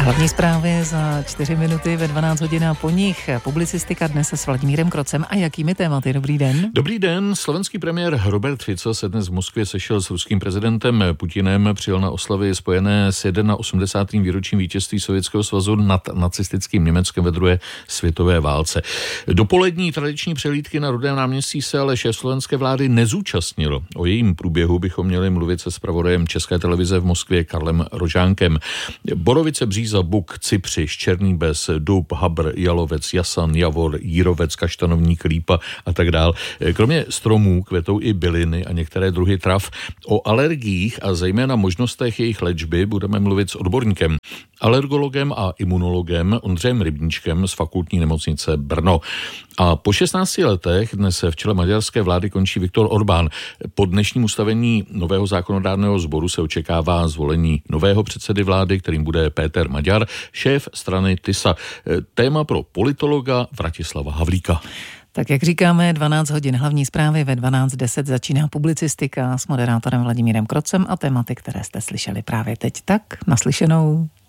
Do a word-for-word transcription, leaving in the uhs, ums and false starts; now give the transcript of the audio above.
Hlavní zprávy za čtyři minuty ve dvanáct hodin a po nich. Publicistika dnes s Vladimírem Krocem. A jakými tématy? Dobrý den. Dobrý den. Slovenský premiér Robert Fico se dnes v Moskvě sešel s ruským prezidentem Putinem. Přijel na oslavy spojené s osmdesátým prvním výročím vítězství Sovětského svazu nad nacistickým Německem ve druhé světové válce. Dopolední tradiční přehlídky na Rudém náměstí se ale šéf slovenské vlády nezúčastnil. O jejím průběhu bychom měli mluvit se zpravodajem České televize v Moskvě Karlem Rožánkem. Borovice, Bříza, Buk, Cypři, Černý Bes, Dub, Habr, Jalovec, Jasan, Javor, Jírovec, Kaštanovník, Lípa a tak dál. Kromě stromů kvetou i byliny a některé druhy trav. O alergiích a zejména možnostech jejich léčby budeme mluvit s odborníkem, alergologem a imunologem Ondřejem Rybníčkem z Fakultní nemocnice Brno. A po šestnácti letech dnes v čele maďarské vlády končí Viktor Orbán. Po dnešním ustavení nového zákonodárného sboru se očekává zvolení nového předsedy vlády, kterým bude Péter Maďar, šéf strany TISA. Téma pro politologa Vratislava Havlíka. Tak jak říkáme, dvanáct hodin hlavní zprávy, ve dvanáct deset začíná publicistika s moderátorem Vladimírem Krocem a tématy, které jste slyšeli právě teď. Tak naslyšenou.